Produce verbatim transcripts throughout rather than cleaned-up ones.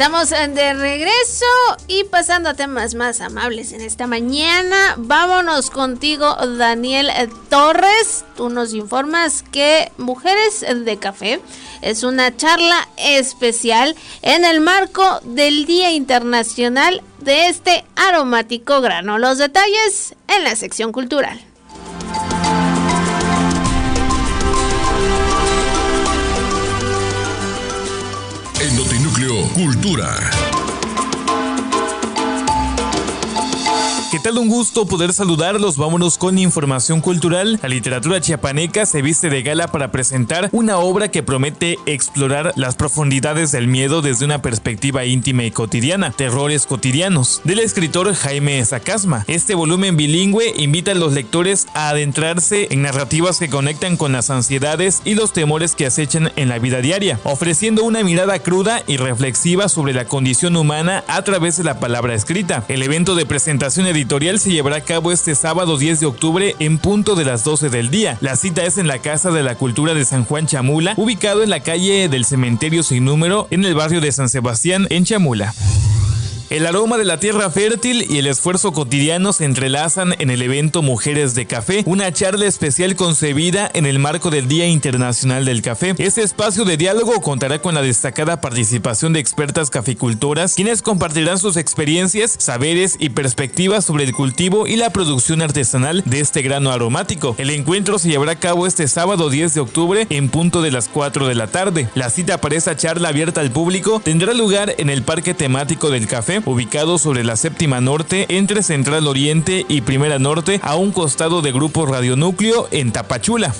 Estamos de regreso y pasando a temas más amables en esta mañana. Vámonos contigo, Daniel Torres. Tú nos informas que Mujeres de Café es una charla especial en el marco del Día Internacional de este aromático grano. Los detalles en la sección cultural. En Notinúcleo Cultura. ¿Qué tal? Un gusto poder saludarlos. Vámonos con información cultural. La literatura chiapaneca se viste de gala para presentar una obra que promete explorar las profundidades del miedo desde una perspectiva íntima y cotidiana, Terrores cotidianos, del escritor Jaime Sacasma. Este volumen bilingüe invita a los lectores a adentrarse en narrativas que conectan con las ansiedades y los temores que acechan en la vida diaria, ofreciendo una mirada cruda y reflexiva sobre la condición humana a través de la palabra escrita. El evento de presentación editorial editorial se llevará a cabo este sábado diez de octubre en punto de las doce del día. La cita es en la Casa de la Cultura de San Juan Chamula, ubicado en la calle del Cementerio Sin Número, en el barrio de San Sebastián, en Chamula. El aroma de la tierra fértil y el esfuerzo cotidiano se entrelazan en el evento Mujeres de Café, una charla especial concebida en el marco del Día Internacional del Café. Este espacio de diálogo contará con la destacada participación de expertas caficultoras, quienes compartirán sus experiencias, saberes y perspectivas sobre el cultivo y la producción artesanal de este grano aromático. El encuentro se llevará a cabo este sábado diez de octubre en punto de las cuatro de la tarde. La cita para esta charla abierta al público tendrá lugar en el Parque Temático del Café, ubicado sobre la Séptima Norte, entre Central Oriente y Primera Norte, a un costado de Grupo Radionúcleo en Tapachula.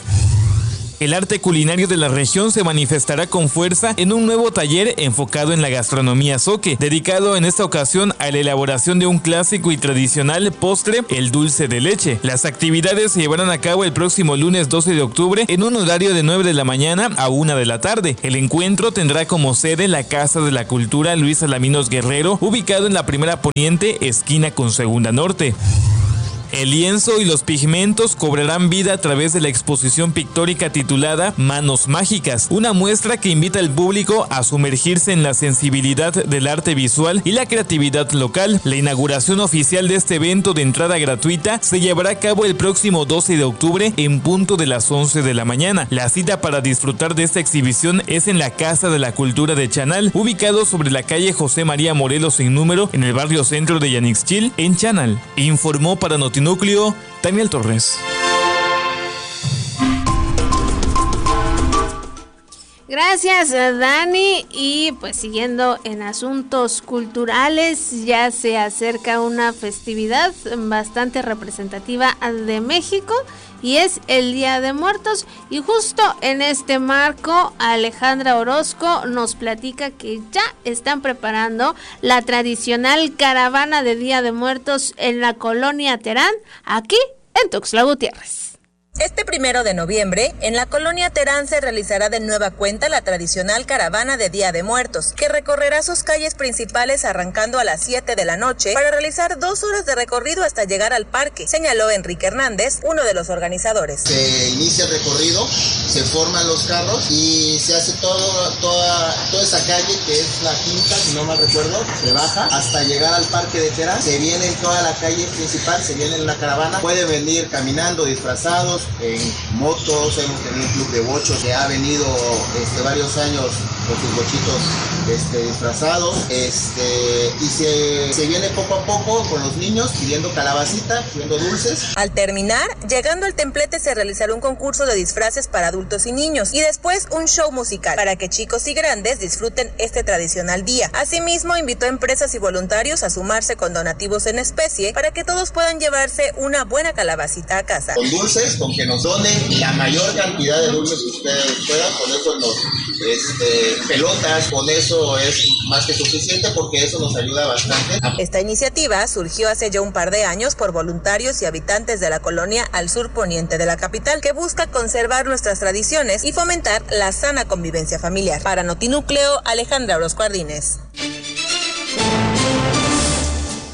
El arte culinario de la región se manifestará con fuerza en un nuevo taller enfocado en la gastronomía zoque, dedicado en esta ocasión a la elaboración de un clásico y tradicional postre, el dulce de leche. Las actividades se llevarán a cabo el próximo lunes doce de octubre en un horario de nueve de la mañana a una de la tarde. El encuentro tendrá como sede la Casa de la Cultura Luis Alaminos Guerrero, ubicado en la Primera Poniente, esquina con Segunda Norte. El lienzo y los pigmentos cobrarán vida a través de la exposición pictórica titulada Manos Mágicas, una muestra que invita al público a sumergirse en la sensibilidad del arte visual y la creatividad local. La inauguración oficial de este evento de entrada gratuita se llevará a cabo el próximo doce de octubre en punto de las once de la mañana. La cita para disfrutar de esta exhibición es en la Casa de la Cultura de Chanal, ubicado sobre la calle José María Morelos Sin Número, en el barrio centro de Yanixchil, en Chanal. Informó para Notinúcleo Núcleo, Daniel Torres. Gracias, Dani. Y pues siguiendo en asuntos culturales, ya se acerca una festividad bastante representativa de México y es el Día de Muertos. Y justo en este marco, Alejandra Orozco nos platica que ya están preparando la tradicional caravana de Día de Muertos en la colonia Terán, aquí en Tuxtla Gutiérrez. Este primero de noviembre, en la colonia Terán se realizará de nueva cuenta la tradicional caravana de Día de Muertos, que recorrerá sus calles principales arrancando a las siete de la noche para realizar dos horas de recorrido hasta llegar al parque, señaló Enrique Hernández, uno de los organizadores. Se inicia el recorrido, se forman los carros y se hace todo, toda, toda esa calle que es la quinta, si no mal recuerdo, se baja hasta llegar al parque de Terán, se viene en toda la calle principal, se viene en la caravana, puede venir caminando, disfrazados, en motos, hemos tenido un club de bochos que ha venido este, varios años con sus bochitos este, disfrazados, este, y se, se viene poco a poco con los niños pidiendo calabacita, pidiendo dulces. Al terminar, llegando al templete se realizará un concurso de disfraces para adultos y niños y después un show musical para que chicos y grandes disfruten este tradicional día. Asimismo, invitó a empresas y voluntarios a sumarse con donativos en especie para que todos puedan llevarse una buena calabacita a casa. Con dulces, con que nos donen la mayor cantidad de dulces que ustedes puedan, con eso nos, este, pelotas, con eso es más que suficiente porque eso nos ayuda bastante. Esta iniciativa surgió hace ya un par de años por voluntarios y habitantes de la colonia al sur poniente de la capital, que busca conservar nuestras tradiciones y fomentar la sana convivencia familiar. Para Notinúcleo, Alejandra Orozco Ardínez.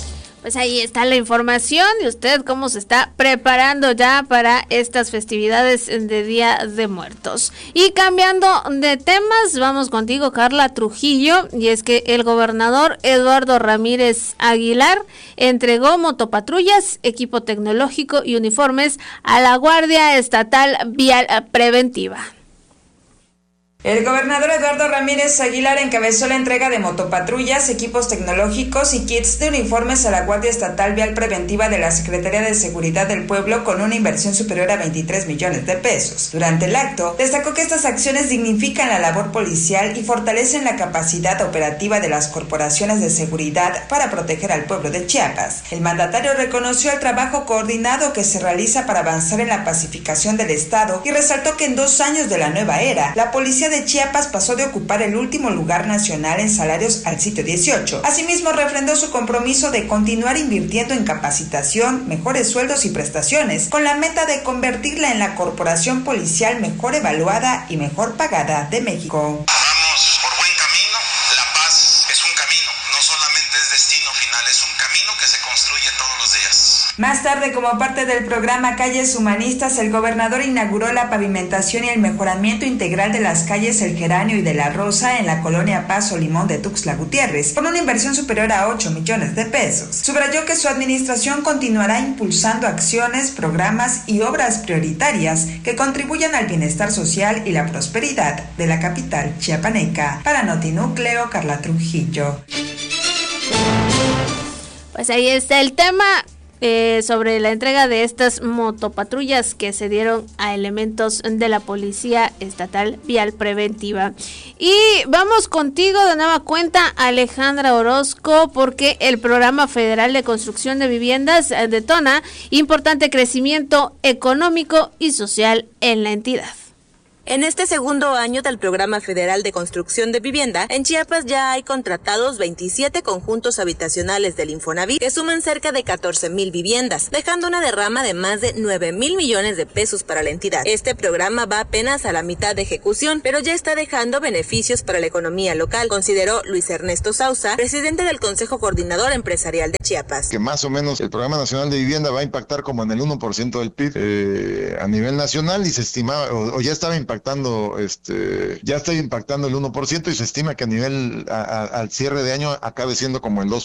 Pues ahí está la información y usted cómo se está preparando ya para estas festividades de Día de Muertos. Y cambiando de temas, vamos contigo, Carla Trujillo, y es que el gobernador Eduardo Ramírez Aguilar entregó motopatrullas, equipo tecnológico y uniformes a la Guardia Estatal Vial Preventiva. El gobernador Eduardo Ramírez Aguilar encabezó la entrega de motopatrullas, equipos tecnológicos y kits de uniformes a la Guardia Estatal Vial Preventiva de la Secretaría de Seguridad del Pueblo con una inversión superior a veintitrés millones de pesos. Durante el acto, destacó que estas acciones dignifican la labor policial y fortalecen la capacidad operativa de las corporaciones de seguridad para proteger al pueblo de Chiapas. El mandatario reconoció el trabajo coordinado que se realiza para avanzar en la pacificación del Estado y resaltó que en dos años de la nueva era, la policía de Chiapas pasó de ocupar el último lugar nacional en salarios al sitio dieciocho. Asimismo, refrendó su compromiso de continuar invirtiendo en capacitación, mejores sueldos y prestaciones, con la meta de convertirla en la corporación policial mejor evaluada y mejor pagada de México. Vamos por buen camino. La paz es un camino, no solamente es destino final, es un camino que se construye todos los días. Más tarde, como parte del programa Calles Humanistas, el gobernador inauguró la pavimentación y el mejoramiento integral de las calles El Geranio y de la Rosa en la colonia Paso Limón de Tuxtla Gutiérrez, con una inversión superior a ocho millones de pesos. Subrayó que su administración continuará impulsando acciones, programas y obras prioritarias que contribuyan al bienestar social y la prosperidad de la capital chiapaneca. Para Notinúcleo, Carla Trujillo. Pues ahí está el tema. Eh, sobre la entrega de estas motopatrullas que se dieron a elementos de la Policía Estatal Vial Preventiva. Y vamos contigo de nueva cuenta, Alejandra Orozco, porque el Programa Federal de Construcción de Viviendas detona importante crecimiento económico y social en la entidad. En este segundo año del Programa Federal de Construcción de Vivienda, en Chiapas ya hay contratados veintisiete conjuntos habitacionales del Infonavit que suman cerca de catorce mil viviendas, dejando una derrama de más de nueve mil millones de pesos para la entidad. Este programa va apenas a la mitad de ejecución, pero ya está dejando beneficios para la economía local, consideró Luis Ernesto Sauza, presidente del Consejo Coordinador Empresarial de Chiapas. Que más o menos el Programa Nacional de Vivienda va a impactar como en el uno por ciento del P I B eh, a nivel nacional y se estimaba, o, o ya estaba impactando impactando, este, ya está impactando el uno por ciento y se estima que a nivel, a, a, al cierre de año acabe siendo como el dos